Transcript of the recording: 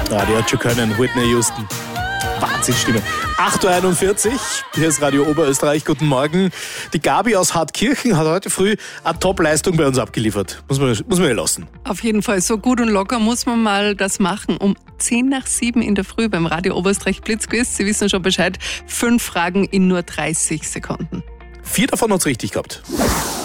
Die hat schon können, Whitney Houston. Wahnsinnsstimme. 8.41 Uhr, hier ist Radio Oberösterreich, guten Morgen. Die Gabi aus Hartkirchen hat heute früh eine Top-Leistung bei uns abgeliefert. Muss man ja lassen. Auf jeden Fall, so gut und locker muss man mal das machen. Um 6:10 in der Früh beim Radio Oberösterreich Blitzquiz. Sie wissen schon Bescheid, 5 Fragen in nur 30 Sekunden. 4 davon hat's richtig gehabt.